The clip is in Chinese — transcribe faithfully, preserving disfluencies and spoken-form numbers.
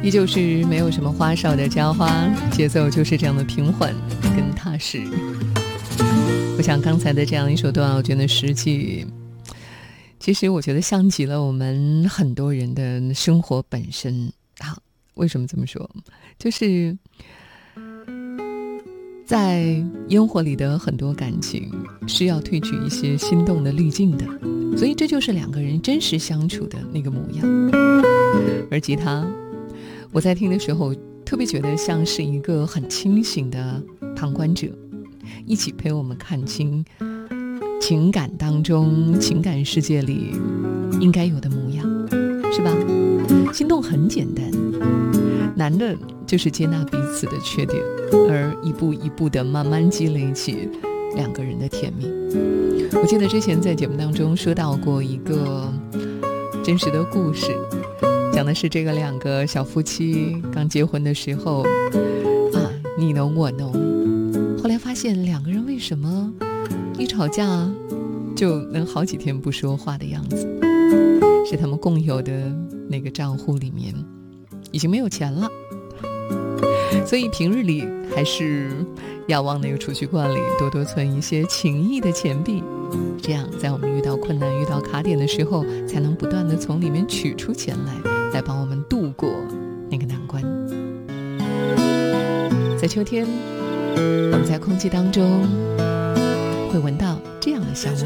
依旧是没有什么花哨的家花，节奏就是这样的平缓跟踏实。我想刚才的这样一首段奥娟的诗句，其实我觉得像极了我们很多人的生活本身。好，为什么这么说？就是在烟火里的很多感情是要褪去一些心动的滤镜的，所以这就是两个人真实相处的那个模样。而吉他，我在听的时候特别觉得像是一个很清醒的旁观者，一起陪我们看清情感当中情感世界里应该有的模样，是吧？心动很简单，难的就是接纳彼此的缺点，而一步一步的慢慢积累起两个人的甜蜜。我记得之前在节目当中说到过一个真实的故事，讲的是这个两个小夫妻刚结婚的时候啊，你侬我侬，后来发现两个人为什么一吵架就能好几天不说话的样子，是他们共有的那个账户里面已经没有钱了，所以平日里还是要往那个储蓄罐里多多存一些情谊的钱币，这样在我们遇到困难遇到卡点的时候，才能不断地从里面取出钱来，来帮我们度过那个难关。在秋天，我们在空气当中会闻到这样的香味，